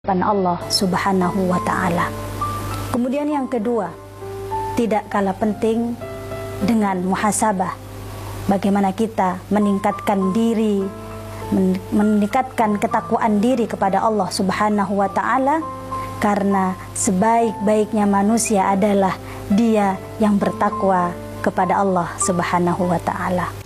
Allah Subhanahu wa Ta'ala. Kemudian yang kedua, tidak kalah penting dengan muhasabah. Bagaimana kita meningkatkan diri, meningkatkan ketakwaan diri kepada Allah Subhanahu wa Ta'ala, karena sebaik-baiknya manusia adalah dia yang bertakwa kepada Allah Subhanahu wa Ta'ala.